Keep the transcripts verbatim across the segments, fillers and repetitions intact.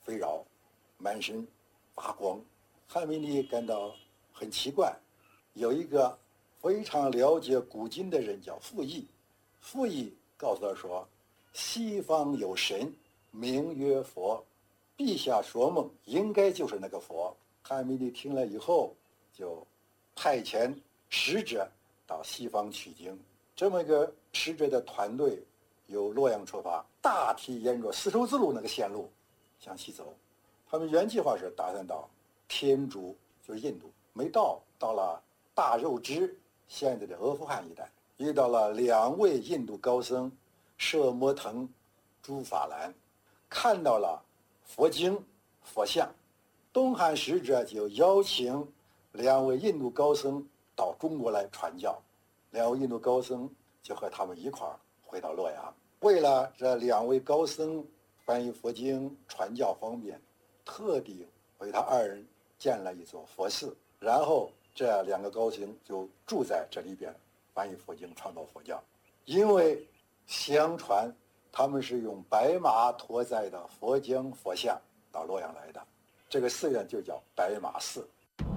围绕，满身发光。汉明帝感到很奇怪，有一个非常了解古今的人叫傅毅，傅毅告诉他说，西方有神，名曰佛，陛下说梦应该就是那个佛。汉明帝听了以后，就派遣使者到西方取经。这么一个使者的团队由洛阳出发，大体沿着丝绸之路那个线路向西走。他们原计划是打算到天竺，就是印度，没到，到了大肉支，现在的阿富汗一带，遇到了两位印度高僧摄摩腾、竺法兰，看到了佛经、佛像。东汉使者就邀请两位印度高僧到中国来传教，两位印度高僧就和他们一块儿回到洛阳。为了这两位高僧翻译佛经、传教方便，特地为他二人建了一座佛寺，然后这两个高僧就住在这里边翻译佛经、传播佛教。因为相传他们是用白马驮载的佛经、佛像到洛阳来的，这个寺院就叫白马寺。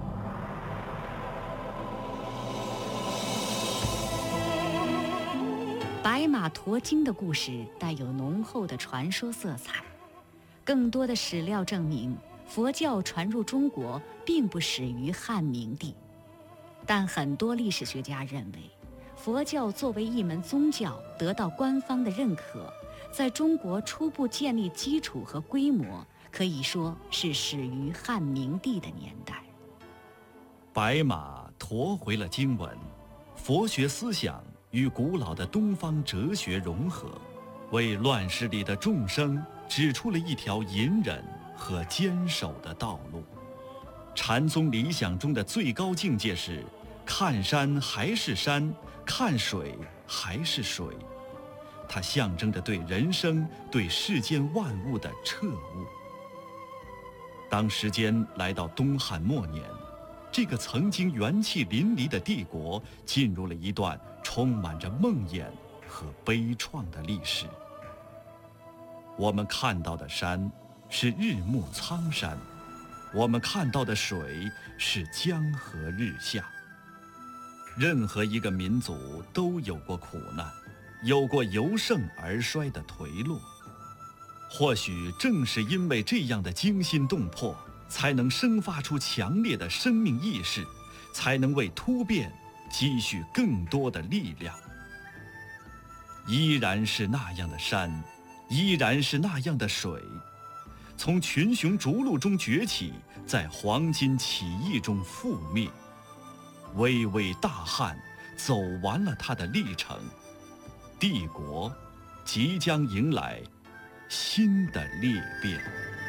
白马驮经的故事带有浓厚的传说色彩，更多的史料证明，佛教传入中国并不始于汉明帝。但很多历史学家认为，佛教作为一门宗教得到官方的认可，在中国初步建立基础和规模，可以说是始于汉明帝的年代。 白马驮回了经文，佛学思想与古老的东方哲学融合，为乱世里的众生指出了一条隐忍和坚守的道路。禅宗理想中的最高境界是看山还是山，看水还是水，它象征着对人生、对世间万物的彻悟。当时间来到东汉末年，这个曾经元气淋漓的帝国进入了一段充满着梦魇和悲怆的历史。我们看到的山是日暮苍山，我们看到的水是江河日下。任何一个民族都有过苦难，有过由盛而衰的颓落。或许正是因为这样的惊心动魄，才能生发出强烈的生命意识，才能为突变积蓄更多的力量。依然是那样的山，依然是那样的水，从群雄逐鹿中崛起，在黄巾起义中覆灭。巍巍大汉走完了他的历程，帝国即将迎来新的裂变。